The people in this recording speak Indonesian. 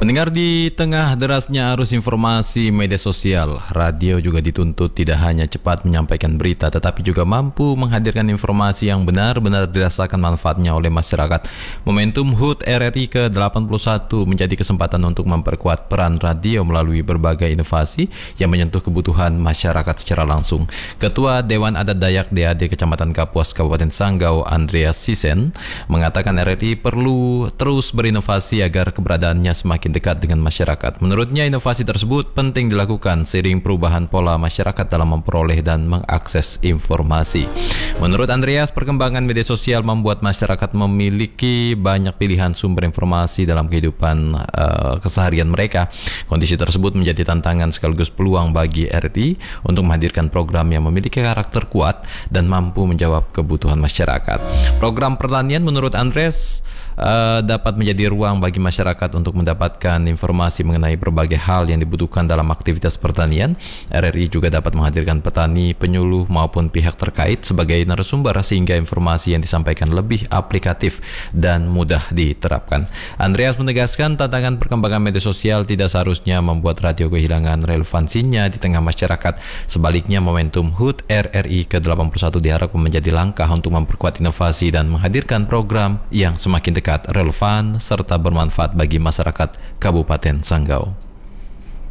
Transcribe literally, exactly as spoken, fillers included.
Pendengar, di tengah derasnya arus informasi media sosial, radio juga dituntut tidak hanya cepat menyampaikan berita, tetapi juga mampu menghadirkan informasi yang benar-benar dirasakan manfaatnya oleh masyarakat. Momentum H U T R R I ke delapan puluh satu menjadi kesempatan untuk memperkuat peran radio melalui berbagai inovasi yang menyentuh kebutuhan masyarakat secara langsung. Ketua Dewan Adat Dayak D A D Kecamatan Kapuas, Kabupaten Sanggau, Andreas Sisen, mengatakan R R I perlu terus berinovasi agar keberadaannya semakin dekat dengan masyarakat. Menurutnya, inovasi tersebut penting dilakukan seiring perubahan pola masyarakat dalam memperoleh dan mengakses informasi. Menurut Andreas, perkembangan media sosial membuat masyarakat memiliki banyak pilihan sumber informasi dalam kehidupan uh, keseharian mereka. Kondisi tersebut menjadi tantangan sekaligus peluang bagi R R I untuk menghadirkan program yang memiliki karakter kuat dan mampu menjawab kebutuhan masyarakat. Program pertanian menurut Andreas uh, dapat menjadi ruang bagi masyarakat untuk mendapatkan informasi mengenai berbagai hal yang dibutuhkan dalam aktivitas pertanian. R R I juga dapat menghadirkan petani, penyuluh maupun pihak terkait sebagai narasumber sehingga informasi yang disampaikan lebih aplikatif dan mudah diterapkan. Andreas menegaskan tantangan perkembangan media sosial tidak seharusnya membuat radio kehilangan relevansinya di tengah masyarakat. Sebaliknya, momentum H U T R R I ke delapan puluh satu diharapkan menjadi langkah untuk memperkuat inovasi dan menghadirkan program yang semakin dekat, relevan, serta bermanfaat bagi masyarakat Kabupaten Sanggau.